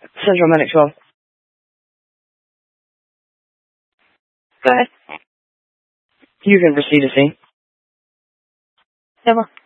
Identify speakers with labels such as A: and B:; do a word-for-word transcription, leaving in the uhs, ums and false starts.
A: Central Medic twelve. Go ahead. You can proceed to see.
B: Never.